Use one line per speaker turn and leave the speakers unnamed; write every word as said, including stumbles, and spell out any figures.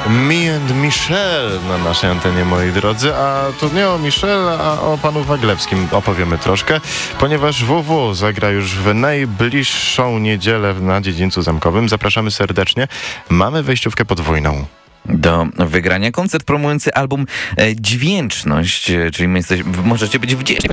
Me and Michelle na naszej antenie, moi drodzy, a to nie o Michelle, a o panu Waglewskim opowiemy troszkę, ponieważ W W zagra już w najbliższą niedzielę na Dziedzińcu Zamkowym. Zapraszamy serdecznie. Mamy wejściówkę podwójną.
Do wygrania koncert promujący album e, Dźwięczność, e, czyli my jesteś, możecie być wdzięczni.